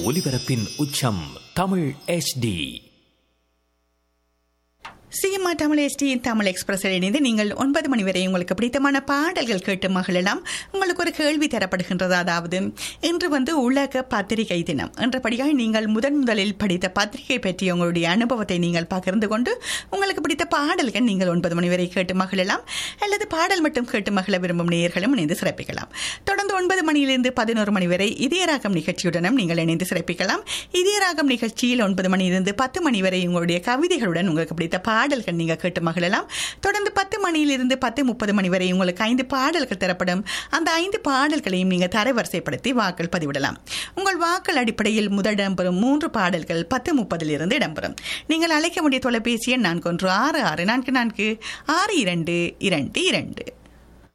ஒலிபரப்பின் உச்சம் Tamil HD. CMR Tamil எஸ்டியின் Tamil எக்ஸ்பிரஸில் இணைந்து நீங்கள் 9 மணி வரை உங்களுக்கு பிடித்தமான பாடல்கள் கேட்டு மகிழலாம். உங்களுக்கு ஒரு கேள்வி தரப்படுகின்றது. அதாவது இன்று உலக பத்திரிகை தினம் என்றபடியாக நீங்கள் முதலில் படித்த பத்திரிகை பற்றிய உங்களுடைய அனுபவத்தை நீங்கள் பகிர்ந்து கொண்டு உங்களுக்கு பிடித்த பாடல்கள் நீங்கள் 9 மணி வரை கேட்டு மகிழலாம். அல்லது பாடல் மட்டும் கேட்டு மகிழ விரும்பும் நேயர்களும் இணைந்து சிறப்பிக்கலாம். தொடர்ந்து 9 மணியிலிருந்து 11 மணி வரை இதயராகம் நிகழ்ச்சியுடனும் நீங்கள் இணைந்து சிறப்பிக்கலாம். இதயராகம் நிகழ்ச்சியில் 9 மணியிலிருந்து 10 மணி வரை உங்களுடைய கவிதைகளுடன் உங்களுக்கு பிடித்த பாடல்கள் நீங்க கேட்டு மகிழலாம். தொடர்ந்து 10 மணியிலிருந்து 10:30 மணி வரை உங்களுக்கு 5 பாடல்கள் தரப்படும். அந்த 5 பாடல்களையும் நீங்க தரவரிசைப்படுத்தி வாக்கள் பதிவிடலாம். உங்கள் வாக்கள் அடிப்படையில் முதல் இடம்பெறும் 3 பாடல்கள் 10:30 இடம்பெறும். நீங்கள் அழைக்க வேண்டிய தொலைபேசி எண் 4166446222.